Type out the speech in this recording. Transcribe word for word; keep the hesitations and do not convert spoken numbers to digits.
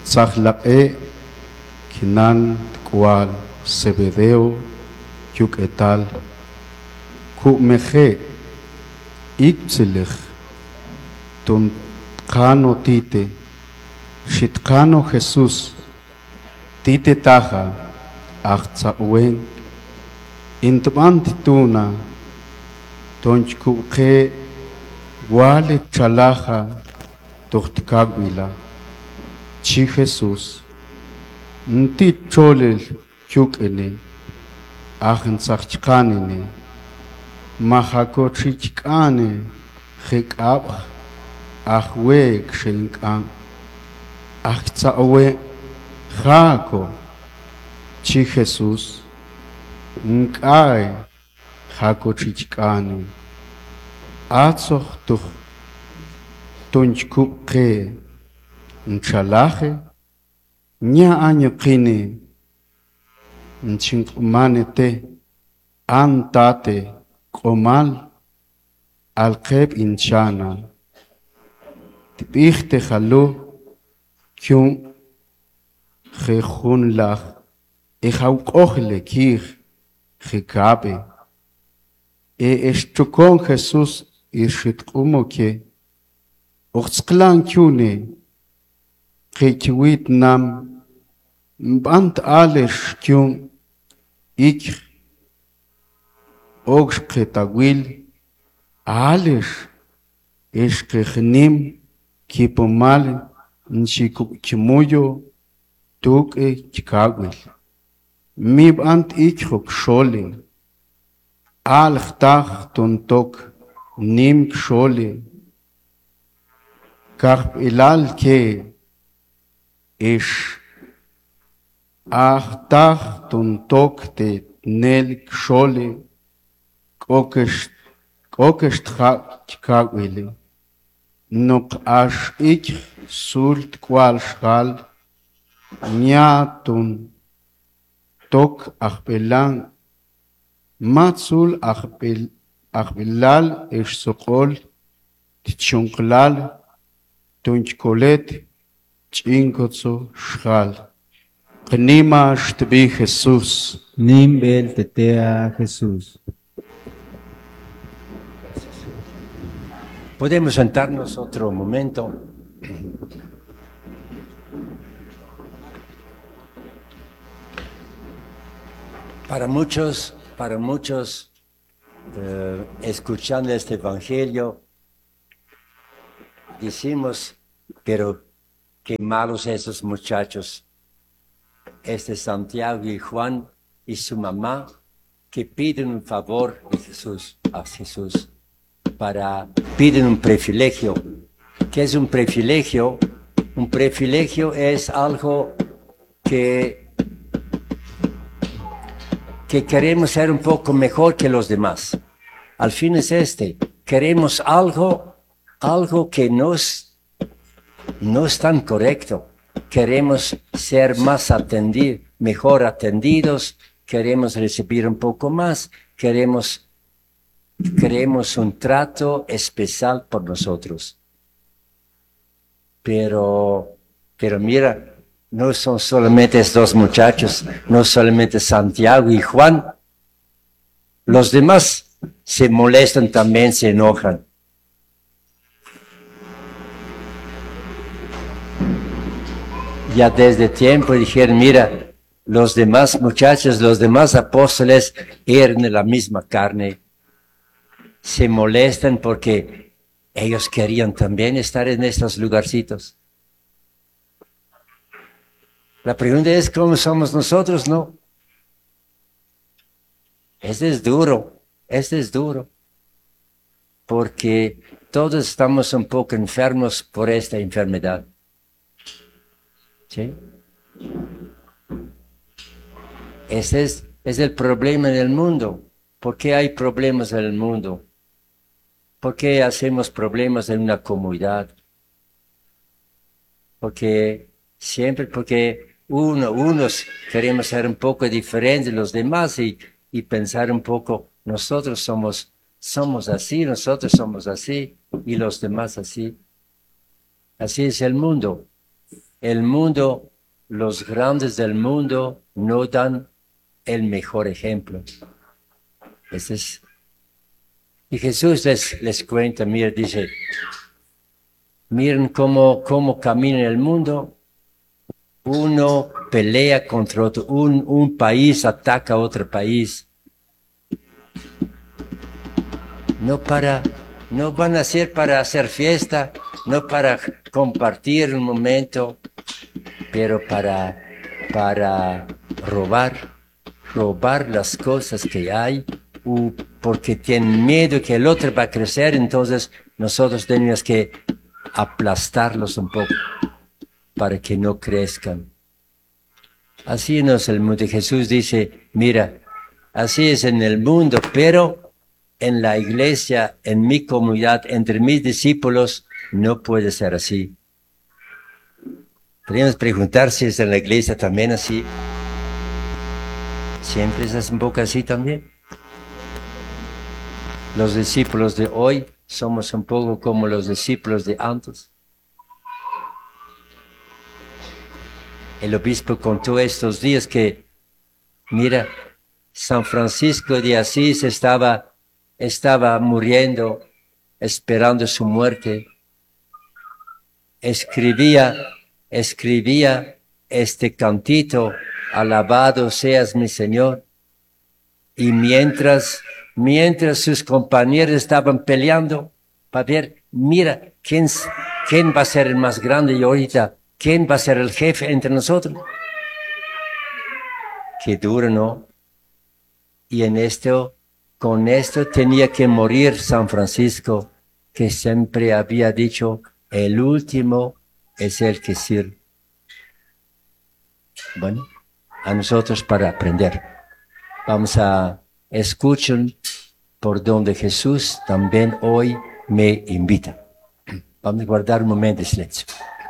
Tzajlaqe, Kinan, Kual, Sebedeo, Yuketal, Kumeje, Ipsilich, Tunkano Tite, Shitkano Jesús, Tite Taja, Achzauen, Intmantituna, Tonchkuke, Wale Chalaja, Tochtkagwila, Chi Jesús, Ntit Cholel, Chukene, Achen Sachkanine, Mahakochichkane, Hekab, Ahwe Kshinkan, Achzawe, Jako, Chi Jesús, Nkai, Hakochichkane, Atzoch Tuch, Tunchkuke, Nchalaje, Nya año kine, Nchinkumanete, Antate, Komal, Alkeb Inchana, Tipichte Halu, Kyun, Jejun Lach, Ejaukochle Kir, Jekabe, E Eschukon Jesús, Ishitkumoke, Oxklan Kyune, Jekiwit Nam, Bant Alesh Kyun, Ik, Oxketawil, Alesh, Eshkenim, Kipomal, Nchikukimuyo, Tuke Chikawil. Mib ant Ikrok Shole, Alchtach Tontok, Nim Shole, Karp Ilal Ke, Ish, Achtach Tontok Te Nel Shole, Kokest, Kokest Chikawili. Nok ash ik sult kwal schal, Nyatun, Tok achbelang, Matsul achbel, achbelal ish sokol, Tchunklal, Tunchkolet, Chinkotso schal. Knima shtbi Jesús. Nimbel tetea Jesús. Podemos sentarnos otro momento. Para muchos, para muchos, eh, escuchando este evangelio, decimos, pero qué malos esos muchachos, este Santiago y Juan y su mamá, que piden un favor de Jesús, a Jesús. Para piden un privilegio. ¿Qué es un privilegio? Un privilegio es algo que, que queremos ser un poco mejor que los demás. Al fin es este, queremos algo, algo que no es, no es tan correcto. Queremos ser más atendidos, mejor atendidos, queremos recibir un poco más, queremos Queremos un trato especial por nosotros. Pero, pero mira, no son solamente estos dos muchachos, no solamente Santiago y Juan. Los demás se molestan también, se enojan. Ya desde tiempo dijeron, mira, los demás muchachos, los demás apóstoles eran de la misma carne. Se molestan porque ellos querían también estar en estos lugarcitos. La pregunta es, ¿cómo somos nosotros? No. Este es duro, este es duro. Porque todos estamos un poco enfermos por esta enfermedad. ¿Sí? Ese es, es el problema del mundo. ¿Por qué hay problemas en el mundo? ¿Por qué hacemos problemas en una comunidad? Porque siempre, porque uno, unos queremos ser un poco diferentes de los demás y, y pensar un poco, nosotros somos, somos así, nosotros somos así y los demás así. Así es el mundo. el mundo, los grandes del mundo no dan el mejor ejemplo. Ese es. Y Jesús les, les cuenta, mira, dice, miren cómo, cómo camina el mundo. Uno pelea contra otro, un, un país ataca a otro país. No para, no van a ser para hacer fiesta, no para compartir un momento, pero para, para robar, robar las cosas que hay, u porque tienen miedo que el otro va a crecer, entonces nosotros tenemos que aplastarlos un poco para que no crezcan. Así no es el mundo. Jesús dice, mira, así es en el mundo, pero en la iglesia, en mi comunidad, entre mis discípulos, no puede ser así. Podríamos preguntar si es en la iglesia también así. Siempre es un poco así también. Los discípulos de hoy somos un poco como los discípulos de antes. El obispo contó estos días que, mira, San Francisco de Asís estaba, estaba muriendo, esperando su muerte. Escribía, escribía este cantito, alabado seas mi Señor. Y mientras, mientras sus compañeros estaban peleando para ver, mira, ¿quién, quién va a ser el más grande y ahorita? ¿Quién va a ser el jefe entre nosotros? Qué duro, ¿no? Y en esto, con esto tenía que morir San Francisco, que siempre había dicho, el último es el que sirve. Bueno, a nosotros para aprender. Vamos a escuchar por donde Jesús también hoy me invita. Vamos a guardar un momento de silencio.